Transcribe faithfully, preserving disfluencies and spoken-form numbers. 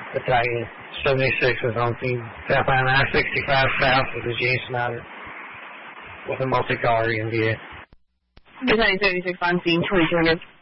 Battalion seventy-six is on scene. Southbound I sixty-five south of the Gene Snyder with a multi-car E M D A. Battalion seventy-six on scene, twenty-two hundred.